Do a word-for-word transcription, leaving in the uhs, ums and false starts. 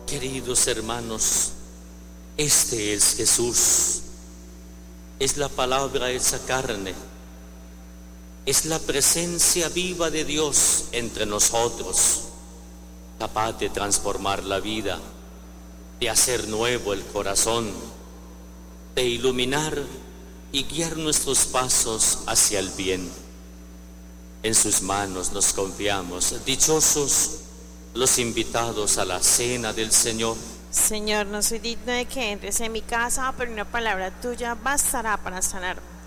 Queridos hermanos, este es Jesús, es la palabra hecha carne, es la presencia viva de Dios entre nosotros, capaz de transformar la vida, de hacer nuevo el corazón, de iluminar y guiar nuestros pasos hacia el bien. En sus manos nos confiamos, dichosos los invitados a la cena del Señor. Señor, no soy digno de que entres en mi casa, pero una palabra tuya bastará para sanarme.